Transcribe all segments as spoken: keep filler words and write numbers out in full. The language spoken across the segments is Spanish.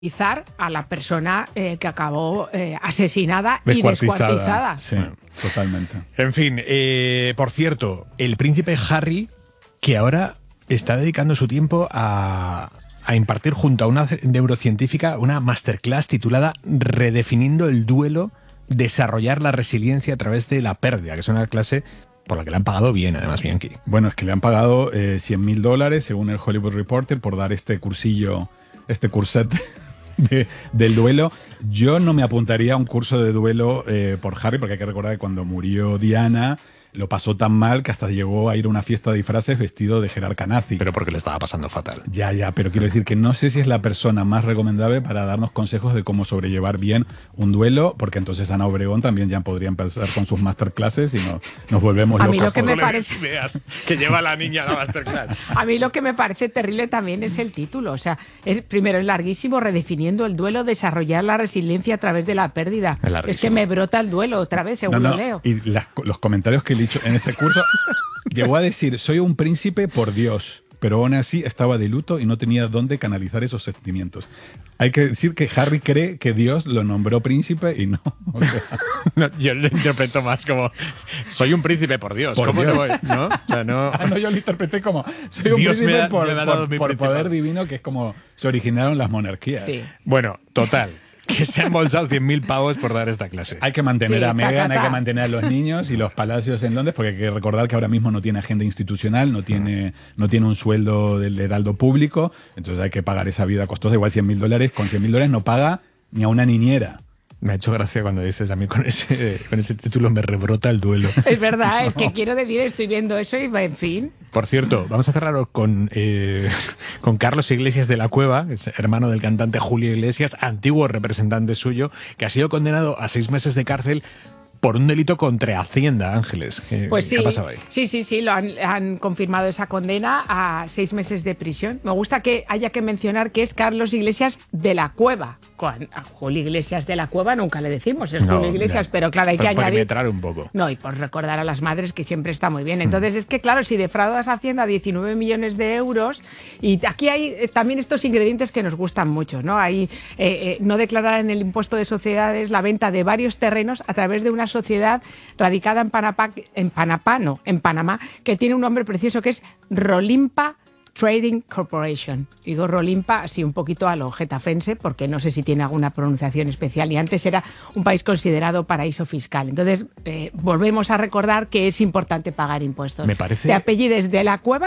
a la persona eh, que acabó eh, asesinada y descuartizada. Sí, totalmente. En fin, eh, por cierto, el príncipe Harry, que ahora está dedicando su tiempo a, a impartir junto a una neurocientífica una masterclass titulada Redefiniendo el duelo, desarrollar la resiliencia a través de la pérdida, que es una clase por la que le han pagado bien, además, Bianchi. Bueno, es que le han pagado eh, cien mil dólares, según el Hollywood Reporter, por dar este cursillo, este curset de, del duelo. Yo no me apuntaría a un curso de duelo eh, por Harry, porque hay que recordar que cuando murió Diana lo pasó tan mal que hasta llegó a ir a una fiesta de disfraces vestido de Gerard Canazzi. Pero porque le estaba pasando fatal. Ya, ya, pero quiero decir que no sé si es la persona más recomendable para darnos consejos de cómo sobrellevar bien un duelo, porque entonces Ana Obregón también ya podría empezar con sus masterclasses y nos, nos volvemos a locos. Mí lo que me no parece... ideas que lleva la niña a la masterclass. A mí lo que me parece terrible también es el título. O sea, es, primero es larguísimo, redefiniendo el duelo, desarrollar la resiliencia a través de la pérdida. Es, es que me brota el duelo otra vez, según no, no. lo leo. Y las, los comentarios que he dicho en este curso, llegó a decir, soy un príncipe por Dios, pero aún así estaba de luto y no tenía dónde canalizar esos sentimientos. Hay que decir que Harry cree que Dios lo nombró príncipe y no. O sea, no yo lo interpreto más como, soy un príncipe por Dios. Por ¿Cómo Dios. te voy? ¿No? O sea, no... Ah, no, yo lo interpreté como, soy un Dios príncipe me da, por, me ha por, mi por poder principado. divino, que es como se originaron las monarquías. Sí. Bueno, total. Que se han embolsado cien mil pavos por dar esta clase. Hay que mantener Sí, a ta, Meghan, ta, hay ta. que mantener a los niños y los palacios en Londres, porque hay que recordar que ahora mismo no tiene agenda institucional, no tiene, no tiene un sueldo del heraldo público, entonces hay que pagar esa vida costosa. Igual cien mil dólares, con cien mil dólares no paga ni a una niñera. Me ha hecho gracia cuando dices, a mí con ese, con ese título me rebrota el duelo. Es verdad, es que quiero decir, estoy viendo eso y en fin. Por cierto, vamos a cerrar con, eh, con Carlos Iglesias de la Cueva, es hermano del cantante Julio Iglesias, antiguo representante suyo, que ha sido condenado a seis meses de cárcel por un delito contra Hacienda, Ángeles. ¿Qué, Pues sí, ¿qué ha pasado ahí? sí, sí, sí, lo han, han confirmado esa condena a seis meses de prisión. Me gusta que haya que mencionar que es Carlos Iglesias de la Cueva. A Julio Iglesias de la Cueva nunca le decimos, es No, Julio Iglesias, ya. pero claro, hay Por- que por añadir... metrar un poco. No, y por recordar a las madres que siempre está muy bien. Entonces, es que claro, si defraudas a Hacienda diecinueve millones de euros, y aquí hay eh, también estos ingredientes que nos gustan mucho, ¿no? Hay eh, eh, no declarar en el impuesto de sociedades la venta de varios terrenos a través de una sociedad radicada en Panamá, en Panamá, no, en Panamá, que tiene un nombre precioso que es Rolimpa Trading Corporation. Digo Rolimpa así un poquito a lo getafense, porque no sé si tiene alguna pronunciación especial, y antes era un país considerado paraíso fiscal. Entonces, eh, volvemos a recordar que es importante pagar impuestos. Me parece- ¿Te apellides de la Cueva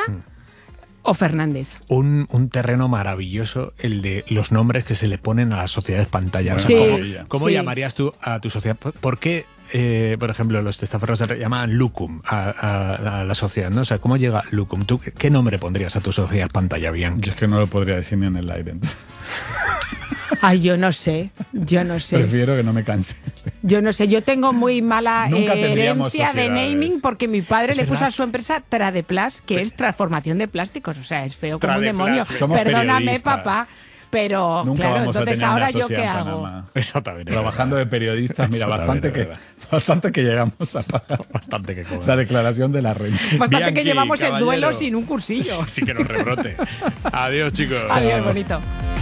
o Fernández? Un, un terreno maravilloso, el de los nombres que se le ponen a las sociedades pantalla. Sí, ¿Cómo, cómo sí. llamarías tú a tu sociedad? ¿Por- ¿Por qué, eh, por ejemplo, los testaferros del rey llaman Lucum a, a- a la sociedad, ¿no? O sea, ¿cómo llega Lucum? ¿Tú qué, qué nombre pondrías a tu sociedad pantalla, Bianchi? Yo es que no lo podría decir ni en el aire. Ay, yo no sé, yo no sé. Prefiero que no me canse. Yo no sé, yo tengo muy mala Nunca eh, tendríamos herencia de sociedades. naming, porque mi padre Es le puso verdad. a su empresa Tradeplas, que es transformación de plásticos. O sea, es feo como un Tradeplas, demonio. sí. Somos Perdóname, periodistas. papá, pero Nunca claro, vamos a entonces tener ahora una yo sociedad qué en hago. Panamá. Eso también es Trabajando de periodistas, mira, Eso bastante también que, es bastante que llegamos a pagar bastante que cobra. la declaración de la renta. Bastante Bianchi, que llevamos el duelo caballero. sin un cursillo. Sí que nos rebrote. Adiós, chicos. Adiós, bonito.